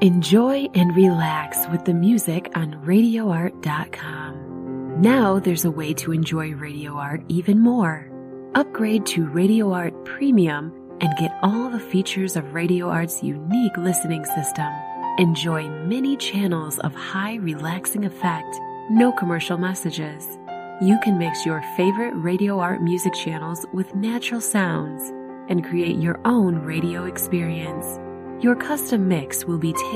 Enjoy and relax with the music on RadioArt.com. Now there's a way to enjoy Radio Art even more. Upgrade to Radio Art Premium and get all the features of Radio Art's unique listening system. Enjoy many channels of high relaxing effect, no commercial messages. You can mix your favorite Radio Art music channels with natural sounds and create your own radio experience. Your custom mix will be tailored